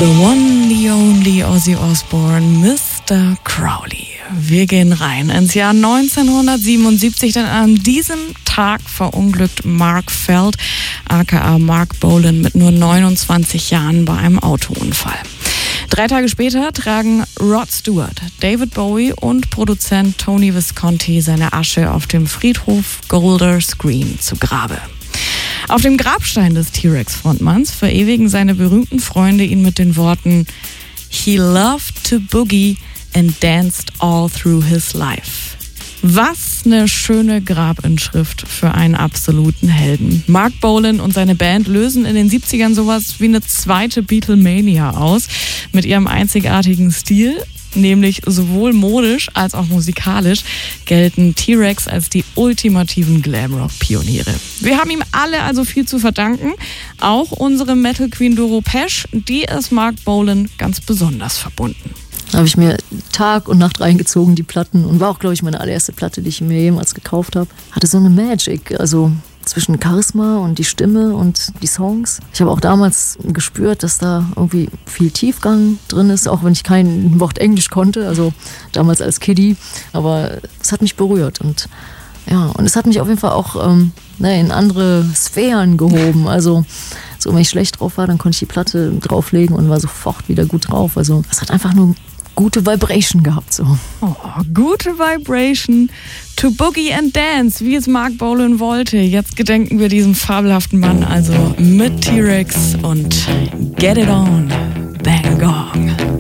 The one, the only Ozzy Osbourne, Mr. Crowley. Wir gehen rein ins Jahr 1977, denn an diesem Tag verunglückt Mark Felt, aka Mark Bolan, mit nur 29 Jahren bei einem Autounfall. 3 Tage später tragen Rod Stewart, David Bowie und Produzent Tony Visconti seine Asche auf dem Friedhof Golders Green zu Grabe. Auf dem Grabstein des T-Rex-Frontmanns verewigen seine berühmten Freunde ihn mit den Worten "He loved to boogie and danced all through his life." Was eine schöne Grabinschrift für einen absoluten Helden. Mark Bolan und seine Band lösen in den 70ern sowas wie eine zweite Beatlemania aus mit ihrem einzigartigen Stil. Nämlich sowohl modisch als auch musikalisch gelten T-Rex als die ultimativen Glamrock-Pioniere. Wir haben ihm alle also viel zu verdanken. Auch unsere Metal Queen Doro Pesch, die ist Mark Bolan ganz besonders verbunden. Da habe ich mir Tag und Nacht reingezogen, die Platten. Und war auch, glaube ich, meine allererste Platte, die ich mir jemals gekauft habe. Hatte so eine Magic, also zwischen Charisma und die Stimme und die Songs. Ich habe auch damals gespürt, dass da irgendwie viel Tiefgang drin ist, auch wenn ich kein Wort Englisch konnte, also damals als Kiddie. Aber es hat mich berührt und ja, und es hat mich auf jeden Fall auch in andere Sphären gehoben. Also so, wenn ich schlecht drauf war, dann konnte ich die Platte drauflegen und war sofort wieder gut drauf. Also es hat einfach nur gute Vibration gehabt. So. Oh, gute Vibration to Boogie and Dance, wie es Mark Bolan wollte. Jetzt gedenken wir diesem fabelhaften Mann also mit T-Rex und Get It On, Bang Gong.